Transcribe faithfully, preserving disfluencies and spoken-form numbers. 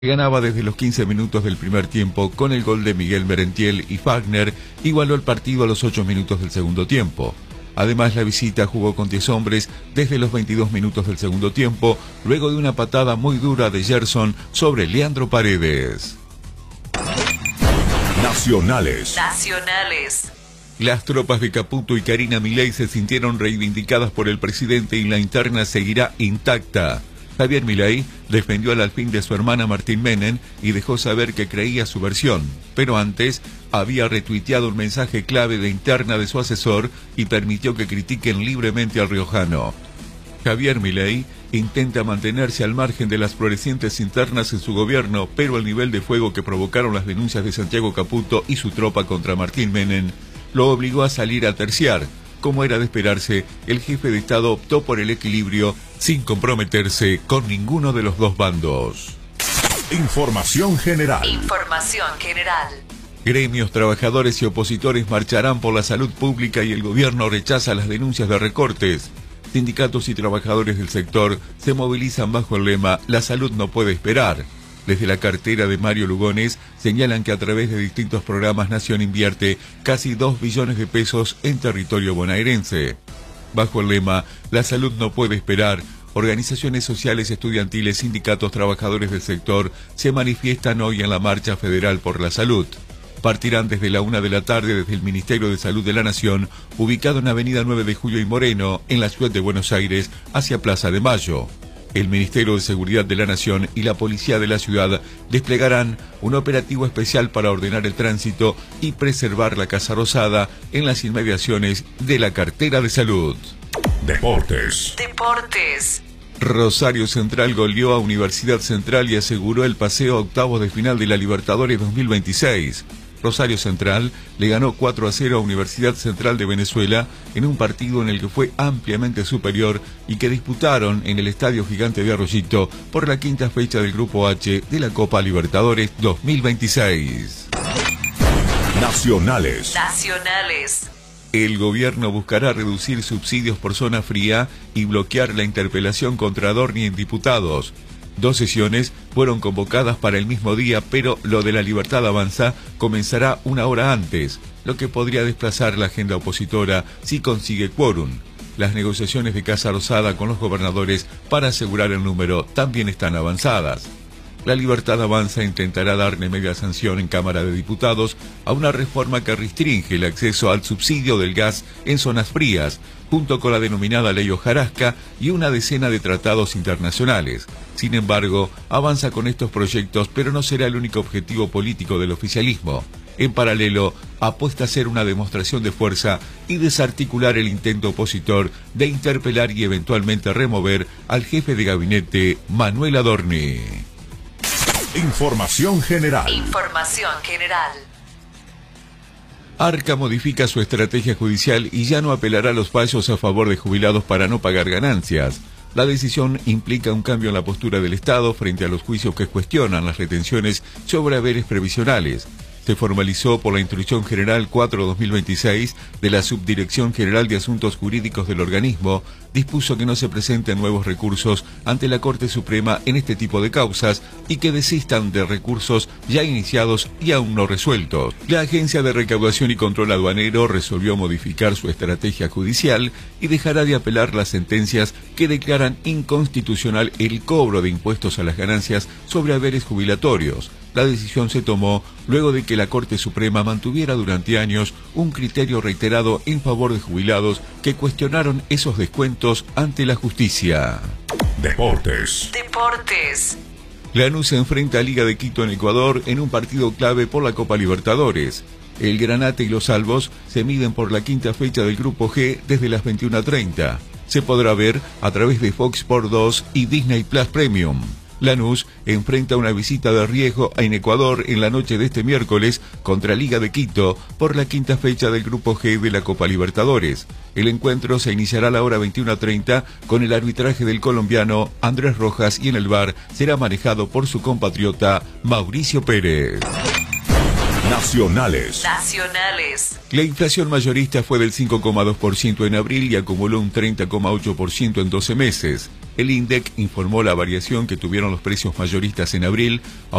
Ganaba desde los quince minutos del primer tiempo con el gol de Miguel Merentiel y Fagner, igualó el partido a los ocho minutos del segundo tiempo. Además, la visita jugó con diez hombres desde los veintidós minutos del segundo tiempo, luego de una patada muy dura de Gerson sobre Leandro Paredes. Nacionales. Nacionales. Las tropas de Caputo y Karina Milei se sintieron reivindicadas por el presidente y la interna seguirá intacta. Javier Milei defendió al alfil de su hermana Martín Menem y dejó saber que creía su versión, pero antes había retuiteado un mensaje clave de interna de su asesor y permitió que critiquen libremente al riojano. Javier Milei intenta mantenerse al margen de las florecientes internas en su gobierno, pero el nivel de fuego que provocaron las denuncias de Santiago Caputo y su tropa contra Martín Menem lo obligó a salir a terciar. Como era de esperarse, el jefe de Estado optó por el equilibrio sin comprometerse con ninguno de los dos bandos. Información general. Información general. Gremios, trabajadores y opositores marcharán por la salud pública y el gobierno rechaza las denuncias de recortes. Sindicatos y trabajadores del sector se movilizan bajo el lema «La salud no puede esperar». Desde la cartera de Mario Lugones señalan que a través de distintos programas Nación invierte casi dos billones de pesos en territorio bonaerense. Bajo el lema «La salud no puede esperar», organizaciones sociales, estudiantiles, sindicatos, trabajadores del sector se manifiestan hoy en la Marcha Federal por la Salud. Partirán desde la una de la tarde desde el Ministerio de Salud de la Nación, ubicado en Avenida nueve de Julio y Moreno, en la ciudad de Buenos Aires, hacia Plaza de Mayo. El Ministerio de Seguridad de la Nación y la Policía de la ciudad desplegarán un operativo especial para ordenar el tránsito y preservar la Casa Rosada en las inmediaciones de la cartera de salud. Deportes. Deportes. Rosario Central goleó a Universidad Central y aseguró el paseo a octavos de final de la Libertadores dos mil veintiséis. Rosario Central le ganó cuatro a cero a Universidad Central de Venezuela en un partido en el que fue ampliamente superior y que disputaron en el Estadio Gigante de Arroyito por la quinta fecha del Grupo H de la Copa Libertadores dos mil veintiséis. Nacionales. Nacionales. El gobierno buscará reducir subsidios por zona fría y bloquear la interpelación contra Adorni en diputados. Dos sesiones fueron convocadas para el mismo día, pero lo de la Libertad Avanza comenzará una hora antes, lo que podría desplazar la agenda opositora si consigue quórum. Las negociaciones de Casa Rosada con los gobernadores para asegurar el número también están avanzadas. La Libertad Avanza intentará darle media sanción en Cámara de Diputados a una reforma que restringe el acceso al subsidio del gas en zonas frías, junto con la denominada Ley Hojarasca y una decena de tratados internacionales. Sin embargo, avanza con estos proyectos, pero no será el único objetivo político del oficialismo. En paralelo, apuesta a hacer una demostración de fuerza y desarticular el intento opositor de interpelar y eventualmente remover al jefe de gabinete, Manuel Adorni. Información general. Información general. Arca modifica su estrategia judicial y ya no apelará a los fallos a favor de jubilados para no pagar ganancias. La decisión implica un cambio en la postura del Estado frente a los juicios que cuestionan las retenciones sobre haberes previsionales. Se formalizó por la Instrucción General cuatro barra dos mil veintiséis de la Subdirección General de Asuntos Jurídicos del organismo, dispuso que no se presenten nuevos recursos ante la Corte Suprema en este tipo de causas y que desistan de recursos ya iniciados y aún no resueltos. La Agencia de Recaudación y Control Aduanero resolvió modificar su estrategia judicial y dejará de apelar las sentencias que declaran inconstitucional el cobro de impuestos a las ganancias sobre haberes jubilatorios. La decisión se tomó luego de que la Corte Suprema mantuviera durante años un criterio reiterado en favor de jubilados que cuestionaron esos descuentos ante la justicia. Deportes. Deportes. Lanús se enfrenta a Liga de Quito en Ecuador en un partido clave por la Copa Libertadores. El Granate y los Albos se miden por la quinta fecha del Grupo G desde las veintiuna treinta. Se podrá ver a través de Fox Sports dos y Disney Plus Premium. Lanús enfrenta una visita de riesgo en Ecuador en la noche de este miércoles contra Liga de Quito por la quinta fecha del Grupo G de la Copa Libertadores. El encuentro se iniciará a la hora veintiuna treinta con el arbitraje del colombiano Andrés Rojas y en el V A R será manejado por su compatriota Mauricio Pérez. Nacionales. Nacionales. La inflación mayorista fue del cinco coma dos por ciento en abril y acumuló un treinta coma ocho por ciento en doce meses. El INDEC informó la variación que tuvieron los precios mayoristas en abril,